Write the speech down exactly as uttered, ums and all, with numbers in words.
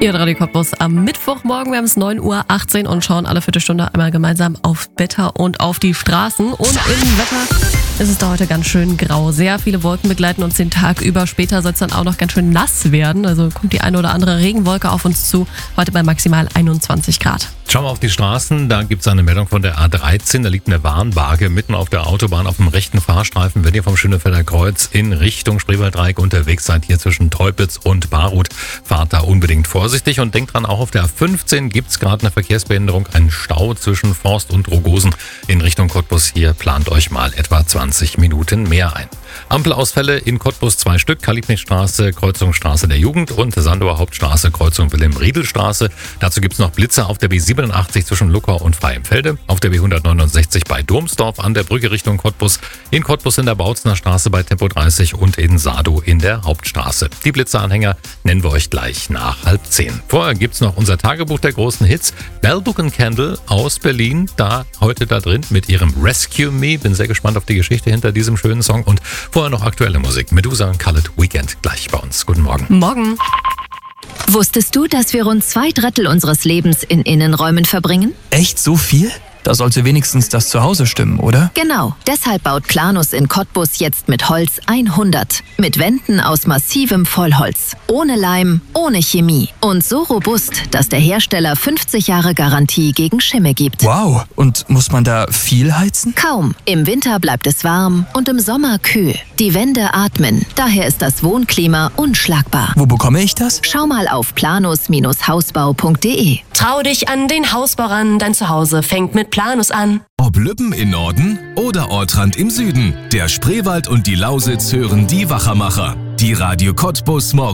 Ihr hört Radio Cottbus am Mittwochmorgen. Wir haben es neun Uhr achtzehn und schauen alle Viertelstunde einmal gemeinsam auf Wetter und auf die Straßen. Und im Wetter ist es da heute ganz schön grau. Sehr viele Wolken begleiten uns den Tag über. Später soll es dann auch noch ganz schön nass werden. Also kommt die eine oder andere Regenwolke auf uns zu. Heute bei maximal einundzwanzig Grad. Schauen wir auf die Straßen. Da gibt es eine Meldung von der A dreizehn. Da liegt eine Warnwaage mitten auf der Autobahn auf dem rechten Fahrstreifen. Wenn ihr vom Schönefelder Kreuz in Richtung Spreewalddreieck unterwegs seid, hier zwischen Teupitz und Barut, fahrt da unbedingt vorsichtig. Und denkt dran, auch auf der A fünfzehn gibt es gerade eine Verkehrsbehinderung, einen Stau zwischen Forst und Rogosen in Richtung Cottbus. Hier plant euch mal etwa zwanzig Minuten mehr ein. Ampelausfälle in Cottbus zwei Stück. Karl-Liebknecht-Straße, Kreuzung Straße der Jugend und Sandower Hauptstraße, Kreuzung Wilhelm-Riedel-Straße. Dazu gibt es noch Blitze auf der B siebenundachtzig zwischen Luckau und Freienfelde, auf der B hundertneunundsechzig bei Domsdorf, an der Brücke Richtung Cottbus, in Cottbus in der Bautzner Straße bei Tempo dreißig und in Sado in der Hauptstraße. Die Blitzeanhänger nennen wir euch gleich nach halb zehn. Vorher gibt es noch unser Tagebuch der großen Hits. Bell Book and Candle aus Berlin, da heute da drin mit ihrem Rescue Me. Bin sehr gespannt auf die Geschichte hinter diesem schönen Song. Und vorher noch aktuelle Musik. Medusa und Khaled Weekend gleich bei uns. Guten Morgen. Morgen. Wusstest du, dass wir rund zwei Drittel unseres Lebens in Innenräumen verbringen? Echt so viel? Da sollte wenigstens das Zuhause stimmen, oder? Genau. Deshalb baut Planus in Cottbus jetzt mit Holz hundert. Mit Wänden aus massivem Vollholz. Ohne Leim, ohne Chemie. Und so robust, dass der Hersteller fünfzig Jahre Garantie gegen Schimmel gibt. Wow. Und muss man da viel heizen? Kaum. Im Winter bleibt es warm und im Sommer kühl. Die Wände atmen. Daher ist das Wohnklima unschlagbar. Wo bekomme ich das? Schau mal auf planus Hausbau punkt de. Trau dich an den Hausbau ran, dein Zuhause fängt mit Planus an. Ob Lübben im Norden oder Ortrand im Süden, der Spreewald und die Lausitz hören die Wachermacher. Die Radio Cottbus Morgen.